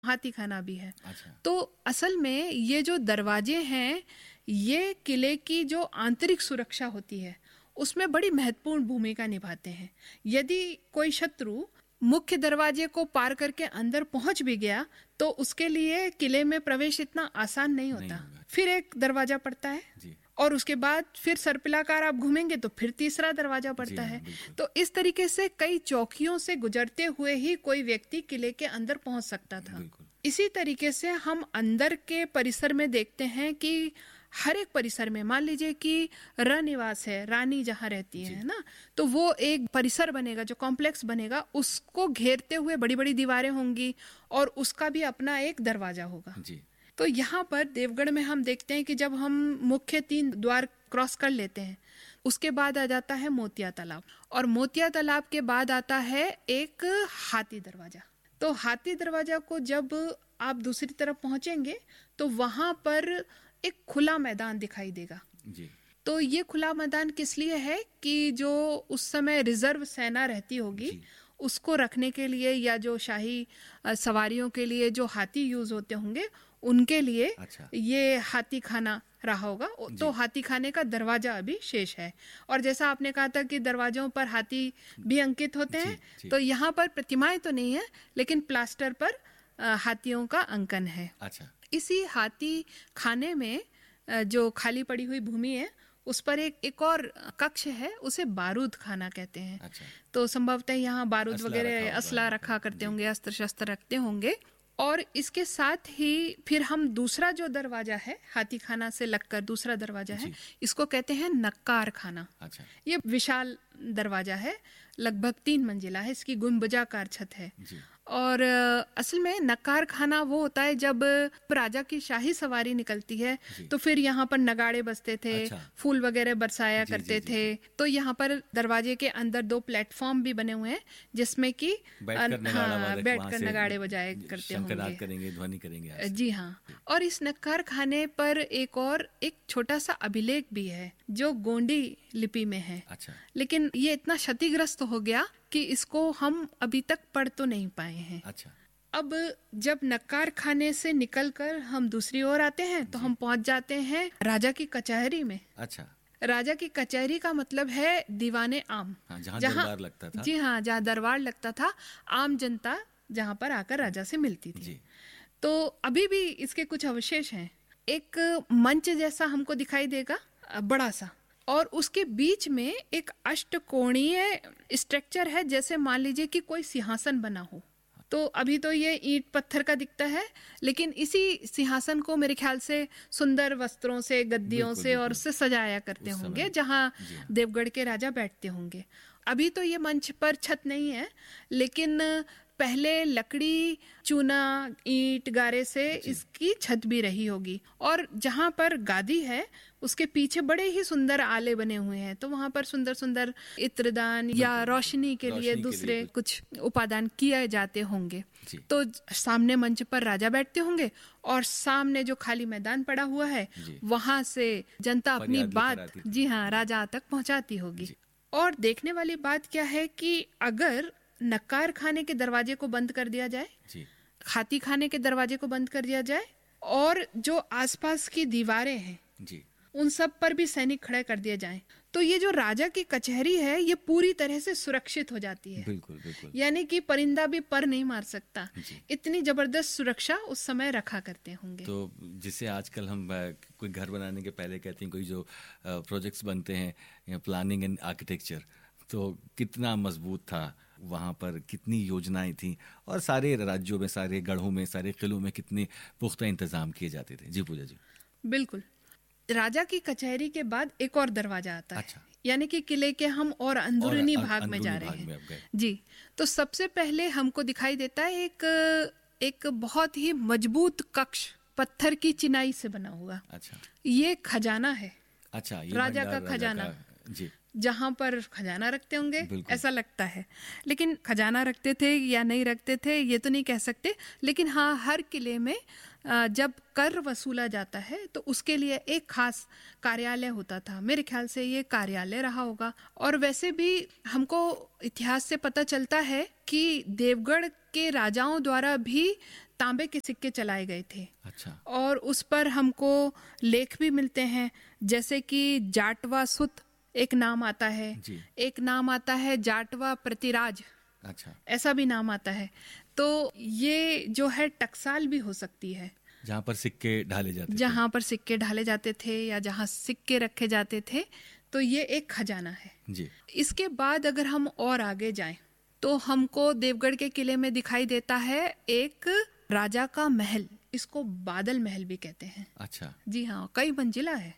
हाथी खाना भी है। अच्छा। तो असल में ये जो दरवाजे हैं, ये किले की जो आंतरिक सुरक्षा होती है उसमें बड़ी महत्वपूर्ण भूमिका निभाते हैं। यदि कोई शत्रु मुख्य दरवाजे को पार करके अंदर पहुंच भी गया तो उसके लिए किले में प्रवेश इतना आसान नहीं होता। फिर एक दरवाजा पड़ता है जी। और उसके बाद फिर सर्पिलाकार आप घूमेंगे तो फिर तीसरा दरवाजा पड़ता है। तो इस तरीके से कई चौकियों से गुजरते हुए ही कोई व्यक्ति किले के अंदर पहुंच सकता था। इसी तरीके से हम अंदर के परिसर में देखते हैं कि हर एक परिसर में, मान लीजिए कि रनिवास है, रानी जहाँ रहती है ना, तो वो एक परिसर बनेगा, जो कॉम्प्लेक्स बनेगा, उसको घेरते हुए बड़ी बड़ी दीवारें होंगी और उसका भी अपना एक दरवाजा होगा जी। तो यहाँ पर देवगढ़ में हम देखते हैं कि जब हम मुख्य 3 द्वार क्रॉस कर लेते हैं, उसके बाद आ जाता है मोतिया तालाब, और मोतिया तालाब के बाद आता है एक हाथी दरवाजा। तो हाथी दरवाजा को जब आप दूसरी तरफ पहुंचेंगे तो वहां पर एक खुला मैदान दिखाई देगा जी। तो ये खुला मैदान किस लिए है कि जो उस समय रिजर्व सेना रहती होगी उसको रखने के लिए, या जो शाही सवारियों के लिए जो हाथी यूज होते होंगे उनके लिए अच्छा। ये हाथी खाना रहा होगा। तो हाथी खाने का दरवाजा अभी शेष है। और जैसा आपने कहा था कि दरवाजों पर हाथी भी अंकित होते हैं, तो यहाँ पर प्रतिमाएं तो नहीं है लेकिन प्लास्टर पर हाथियों का अंकन है। अच्छा। इसी हाथी खाने में जो खाली पड़ी हुई भूमि है उस पर एक और कक्ष है, उसे बारूद खाना कहते हैं। अच्छा। तो संभवतः यहाँ बारूद वगैरह असला रखा करते होंगे, अस्त्र शस्त्र रखते होंगे। और इसके साथ ही फिर हम दूसरा जो दरवाजा है हाथी खाना से लगकर दूसरा दरवाजा है, इसको कहते हैं नक्कार खाना। अच्छा। ये विशाल दरवाजा है, लगभग 3 मंजिला है, इसकी गुंबजाकार छत है। और असल में नक्कार खाना वो होता है जब राजा की शाही सवारी निकलती है तो फिर यहाँ पर नगाड़े बजते थे। अच्छा। फूल वगैरह बरसाया करते थे। तो यहाँ पर दरवाजे के अंदर 2 प्लेटफॉर्म भी बने हुए हैं जिसमें कि बैठकर नगाड़े बजाए करते होंगे, करेंगे, ध्वनि करेंगे। जी हाँ। और इस नक्कार खाने पर एक छोटा सा अभिलेख भी है जो गोंडी लिपि में है। अच्छा। लेकिन ये इतना क्षतिग्रस्त हो गया कि इसको हम अभी तक पढ़ तो नहीं पाए हैं। अच्छा। अब जब नक्कार खाने से निकलकर हम दूसरी ओर आते हैं तो हम पहुंच जाते हैं राजा की कचहरी में। अच्छा। राजा की कचहरी का मतलब है दीवाने आम, जहाँ दरबार लगता था। जी हाँ, जहाँ दरबार लगता था, आम जनता जहाँ पर आकर राजा से मिलती थी। तो अभी भी इसके कुछ अवशेष हैं। एक मंच जैसा हमको दिखाई देगा, बड़ा सा, और उसके बीच में एक अष्टकोणीय स्ट्रक्चर है, जैसे मान लीजिए कि कोई सिंहासन बना हो। तो अभी तो ये ईंट पत्थर का दिखता है, लेकिन इसी सिंहासन को मेरे ख्याल से सुंदर वस्त्रों से, गद्दियों से और उससे सजाया करते होंगे, जहाँ देवगढ़ के राजा बैठते होंगे। अभी तो ये मंच पर छत नहीं है, लेकिन पहले लकड़ी, चूना, ईंट, गारे से इसकी छत भी रही होगी। और जहाँ पर गादी है उसके पीछे बड़े ही सुंदर आले बने हुए हैं, तो वहाँ पर सुंदर सुंदर इत्रदान या रोशनी के लिए दूसरे कुछ उपादान किए जाते होंगे। तो सामने मंच पर राजा बैठते होंगे और सामने जो खाली मैदान पड़ा हुआ है वहाँ से जनता अपनी बात जी हाँ राजा तक पहुँचाती होगी। और देखने वाली बात क्या है कि अगर नक्कार खाने के दरवाजे को बंद कर दिया जाए, हाथी खाने के दरवाजे को बंद कर दिया जाए, और जो आसपास की दीवारें हैं जी, उन सब पर भी सैनिक खड़े कर दिए जाएं, तो ये जो राजा की कचहरी है ये पूरी तरह से सुरक्षित हो जाती है। बिल्कुल, बिल्कुल। यानी कि परिंदा भी पर नहीं मार सकता, इतनी जबरदस्त सुरक्षा उस समय रखा करते होंगे। तो जिसे आजकल हम कोई घर बनाने के पहले कहते हैं, कोई जो प्रोजेक्ट्स बनते हैं, प्लानिंग एंड आर्किटेक्चर, तो कितना मजबूत था वहाँ पर, कितनी योजनाएं थी, और सारे राज्यों में, सारे गढ़ों में, सारे किलों में कितने पुख्ता इंतजाम किए जाते थे। जी पूजा जी। बिल्कुल। राजा की कचहरी के बाद एक और दरवाजा आता है। अच्छा। यानी कि किले के हम और अंदरूनी भाग में जा रहे हैं जी। तो सबसे पहले हमको दिखाई देता है एक बहुत ही मजबूत कक्ष, पत्थर की चिनाई से बना हुआ। अच्छा। ये खजाना है। अच्छा, ये राजा का खजाना जी। जहां पर खजाना रखते होंगे, ऐसा लगता है। लेकिन खजाना रखते थे या नहीं रखते थे ये तो नहीं कह सकते, लेकिन हाँ, हर किले में जब कर वसूला जाता है तो उसके लिए एक खास कार्यालय होता था। मेरे ख्याल से ये कार्यालय रहा होगा। और वैसे भी हमको इतिहास से पता चलता है कि देवगढ़ के राजाओं द्वारा भी तांबे के सिक्के चलाए गए थे। अच्छा। और उस पर हमको लेख भी मिलते हैं, जैसे कि जाटवा सुत एक नाम आता है, एक नाम आता है जाटवा प्रतिराज। अच्छा। ऐसा भी नाम आता है। तो ये जो है टकसाल भी हो सकती है, जहाँ पर सिक्के ढाले जाते जहाँ पर सिक्के ढाले जाते थे या जहाँ सिक्के रखे जाते थे। तो ये एक खजाना है जी। इसके बाद अगर हम और आगे जाएं तो हमको देवगढ़ के किले में दिखाई देता है एक राजा का महल। इसको बादल महल भी कहते हैं। अच्छा। जी हाँ, कई मंजिला है।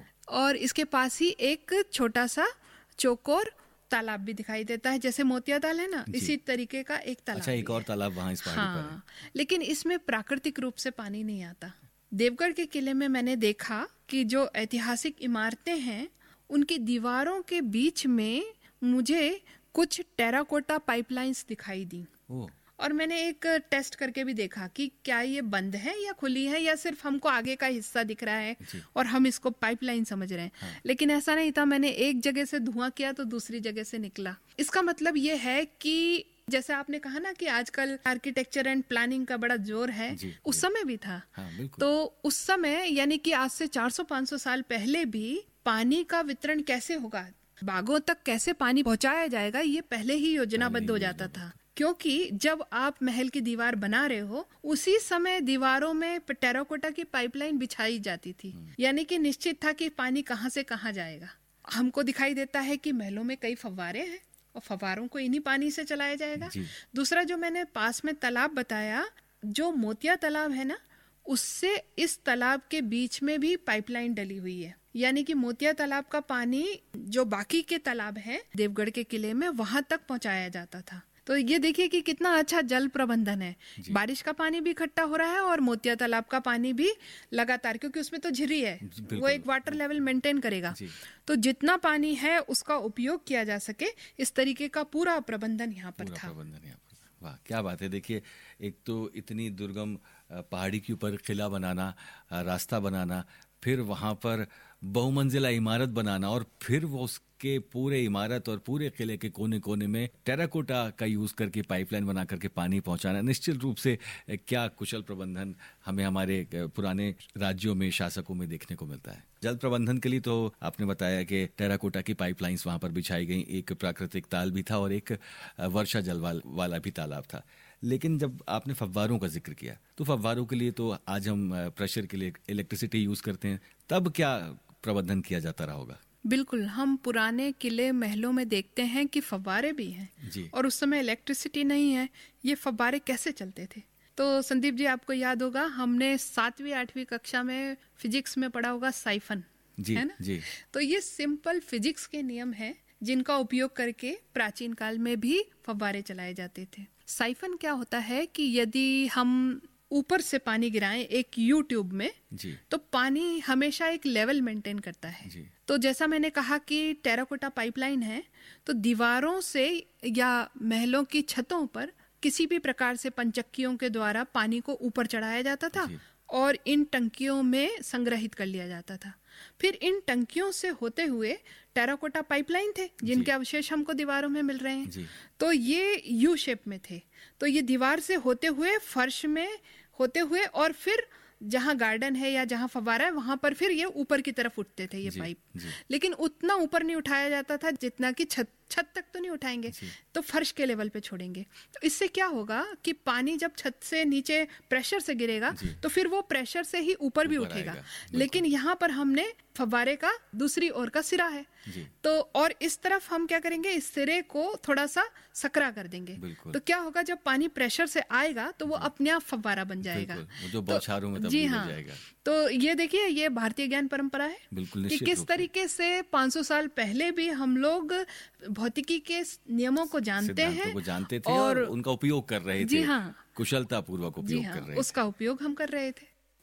और इसके पास ही एक छोटा सा चौकोर तालाब भी दिखाई देता है, जैसे मोतिया ताल है ना, इसी तरीके का एक तालाब। अच्छा, एक और तालाब वहाँ इस पहाड़ी पर है। लेकिन इसमें प्राकृतिक रूप से पानी नहीं आता। देवगढ़ के किले में मैंने देखा कि जो ऐतिहासिक इमारतें हैं उनकी दीवारों के बीच में मुझे कुछ टेराकोटा पाइपलाइंस दिखाई दी। और मैंने एक टेस्ट करके भी देखा कि क्या ये बंद है या खुली है या सिर्फ हमको आगे का हिस्सा दिख रहा है और हम इसको पाइपलाइन समझ रहे हैं। हाँ। लेकिन ऐसा नहीं था। मैंने एक जगह से धुआं किया तो दूसरी जगह से निकला। इसका मतलब ये है कि जैसे आपने कहा ना कि आजकल आर्किटेक्चर एंड प्लानिंग का बड़ा जोर है, उस समय भी था। हाँ, तो उस समय यानी कि आज से 400-500 साल पहले भी पानी का वितरण कैसे होगा, बागों तक कैसे पानी पहुंचाया जाएगा, ये पहले ही योजनाबद्ध हो जाता था। क्योंकि जब आप महल की दीवार बना रहे हो उसी समय दीवारों में टेराकोटा की पाइपलाइन बिछाई जाती थी, यानी कि निश्चित था कि पानी कहाँ से कहाँ जाएगा। हमको दिखाई देता है कि महलों में कई फव्वारे हैं और फव्वारों को इन्हीं पानी से चलाया जाएगा। दूसरा जो मैंने पास में तालाब बताया, जो मोतिया तालाब है ना, उससे इस तालाब के बीच में भी पाइपलाइन डली हुई है, यानी कि मोतिया तालाब का पानी जो बाकी के तालाब हैं देवगढ़ के किले में वहां तक पहुंचाया जाता था। तो ये देखिए कि कितना अच्छा जल प्रबंधन है। बारिश का पानी भी इकट्ठा हो रहा है और मोतिया तालाब का पानी भी लगातार, क्योंकि उसमें तो झिरी है, वो एक वाटर लेवल मेंटेन करेगा। तो जितना पानी है उसका उपयोग किया जा सके, इस तरीके का पूरा प्रबंधन यहाँ पर था। वाह, क्या बात है। देखिए, एक तो इतनी दुर्गम पहाड़ी के ऊपर किला बनाना, रास्ता बनाना, फिर वहाँ पर बहुमंजिला इमारत बनाना और फिर वो उसके पूरे इमारत और पूरे किले के कोने कोने में टेराकोटा का यूज करके पाइपलाइन बना करके पानी पहुंचाना। निश्चित रूप से क्या कुशल प्रबंधन हमें हमारे पुराने राज्यों में, शासकों में देखने को मिलता है। जल प्रबंधन के लिए तो आपने बताया कि टेराकोटा की पाइपलाइंस वहां पर बिछाई गई, एक प्राकृतिक ताल भी था और एक वर्षा जल वाला भी तालाब था। लेकिन जब आपने फव्वारों का जिक्र किया तो फव्वारों के लिए तो आज हम प्रेशर के लिए इलेक्ट्रिसिटी यूज करते हैं, तब क्या प्रबंधन किया जाता रहा होगा? बिल्कुल, हम पुराने किले महलों में देखते हैं कि फव्वारे भी हैं और उस समय इलेक्ट्रिसिटी नहीं है। ये फव्वारे कैसे चलते थे? तो संदीप जी, आपको याद होगा, हमने 7वीं-8वीं कक्षा में फिजिक्स में पढ़ा होगा साइफन, है ना? जी। तो ये सिंपल फिजिक्स के नियम हैं जिनका उपयोग करके प्राचीन काल में भी फव्वारे चलाए जाते थे। साइफन क्या होता है कि यदि हम ऊपर से पानी गिराएं एक यू ट्यूब में तो पानी हमेशा एक लेवल मेंटेन करता है। तो जैसा मैंने कहा कि टेराकोटा पाइपलाइन है, तो दीवारों से या महलों की छतों पर किसी भी प्रकार से पंचक्कियों के द्वारा पानी को ऊपर चढ़ाया जाता था और इन टंकियों में संग्रहित कर लिया जाता था। फिर इन टंकियों से होते हुए टेराकोटा पाइपलाइन थे जिनके अवशेष हमको दीवारों में मिल रहे हैं। तो ये यू शेप में थे, तो ये दीवार से होते हुए फर्श में होते हुए और फिर जहाँ गार्डन है या जहाँ फव्वारा है वहां पर फिर ये ऊपर की तरफ उठते थे ये पाइप। लेकिन उतना ऊपर नहीं उठाया जाता था जितना कि छत तक तो नहीं उठाएंगे, तो फर्श के लेवल पे छोड़ेंगे। तो इससे क्या होगा कि पानी जब छत से नीचे प्रेशर से गिरेगा तो फिर वो प्रेशर से ही ऊपर भी उठेगा। लेकिन यहाँ पर हमने फव्वारे का दूसरी ओर का सिरा है, तो और इस तरफ हम क्या करेंगे, इस सिरे को थोड़ा सा सकरा कर देंगे। तो क्या होगा, जब पानी प्रेशर से आएगा तो वो अपने आप फव्वारा बन जाएगा, जो बौछारों में तब्दील हो जाएगा। तो ये देखिए, ये भारतीय ज्ञान परंपरा है कि किस तरीके से 500 साल पहले भी हम लोग भौतिकी के नियमों को जानते थे और उनका उपयोग कर रहे थे। कुशलता पूर्वक उपयोग कर रहे थे। उसका उपयोग हम कर रहे थे।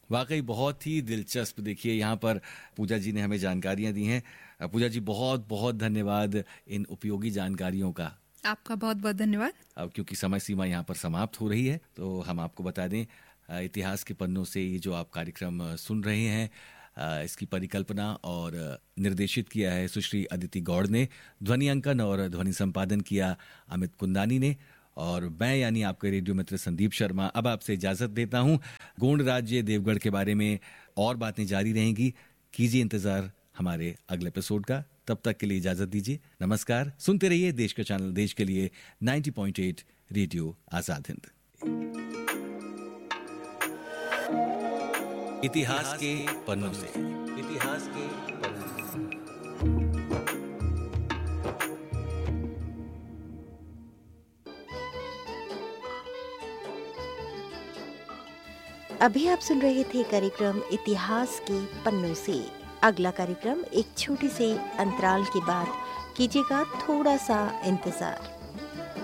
वाकई बहुत ही दिलचस्प। देखिए यहाँ पर पूजा जी ने हमें जानकारियां दी हैं। पूजा जी बहुत बहुत धन्यवाद इन उपयोगी जानकारियों का। आपका बहुत बहुत धन्यवाद। अब क्योंकि समय सीमा यहाँ पर समाप्त हो रही है तो हम आपको बता दें इतिहास के पन्नों से ये जो आप कार्यक्रम सुन रहे हैं इसकी परिकल्पना और निर्देशित किया है सुश्री अदिति गौड़ ने, ध्वनि अंकन और ध्वनि संपादन किया अमित कुंदानी ने, और मैं यानी आपके रेडियो मित्र संदीप शर्मा अब आपसे इजाजत देता हूं। गोंड राज्य देवगढ़ के बारे में और बातें जारी रहेंगी, कीजिए इंतजार हमारे अगले एपिसोड का। तब तक के लिए इजाजत दीजिए, नमस्कार। सुनते रहिए देश का चैनल देश के लिए 90.8 रेडियो आजाद हिंद। इतिहास के पन्नों से, इतिहास के पन्नों से। अभी आप सुन रहे थे कार्यक्रम इतिहास के पन्नों से। अगला कार्यक्रम एक छोटे से अंतराल के बाद, कीजिएगा थोड़ा सा इंतजार।